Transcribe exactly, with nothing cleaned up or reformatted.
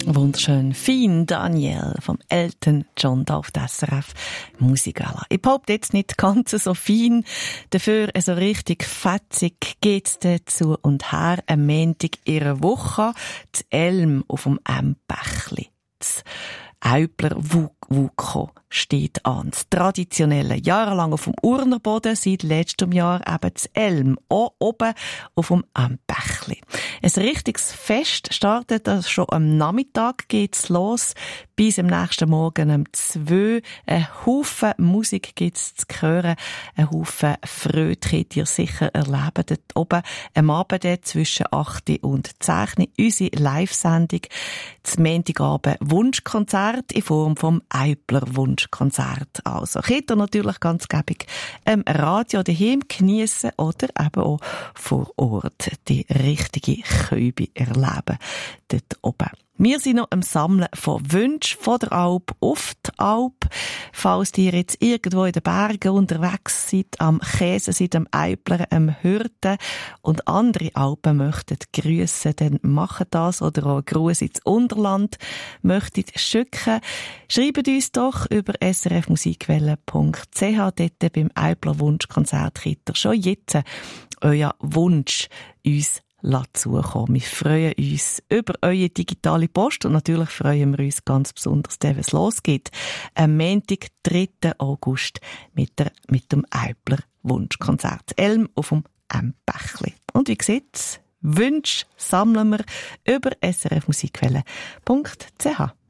Wunderschön. Fein Daniel vom Elton John da auf der S R F Musikgala. Ich behaupte jetzt nicht ganz so fein, dafür so richtig fetzig geht's dazu und her am Montag in einer Woche zu Elm auf dem M-Bächli. Äupler Wuko steht an. Das traditionelle, jahrelang auf dem Urnerboden, seit letztem Jahr eben zu Elm, auch oben auf dem Ambächli. Ein richtiges Fest startet das schon am Nachmittag, geht's los, bis am nächsten Morgen um zwei. Ein Haufen Musik gibt's zu hören, ein Haufen Freude könnt ihr sicher erleben dort oben. Am Abend zwischen acht und zehn unsere Live-Sendung, zum Montagabend Wunschkonzert in Form vom Äupler Wunschkonzert. Also könnt ihr natürlich ganz gäbig im Radio daheim geniessen oder eben auch vor Ort die richtige Kübe erleben dort oben. Wir sind noch am Sammeln von Wünschen von der Alp auf die Alp. Falls ihr jetzt irgendwo in den Bergen unterwegs seid, am Käse seid, am Äupler, am Hürden und andere Alpen möchtet grüssen, dann macht das oder auch einen Gruß ins Unterland möchtet schicken. Schreibt uns doch über s r f musikwelle punkt c h. Dort beim Äupler Wunschkonzert könnt ihr schon jetzt euer Wunsch uns zukommen. Wir freuen uns über eure digitale Post und natürlich freuen wir uns ganz besonders, wenn es losgeht. Am Montag, dritten August mit, der, mit dem Äupler Wunschkonzert. Elm auf dem M-Bächli. Und wie gesagt, Wünsche sammeln wir über s r f musikwelle punkt c h.